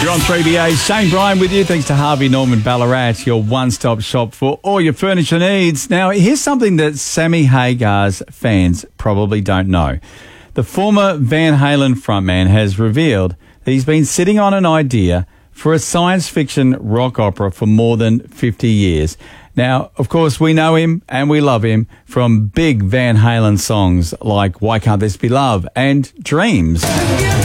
You're on 3BA. Shane Bryan with you. Thanks to Harvey Norman Ballarat, your one-stop shop for all your furniture needs. Now, here's something that Sammy Hagar's fans probably don't know. The former Van Halen frontman has revealed that he's been sitting on an idea for a science fiction rock opera for more than 50 years. Now, of course, we know him and we love him from big Van Halen songs like Why Can't This Be Love and Dreams.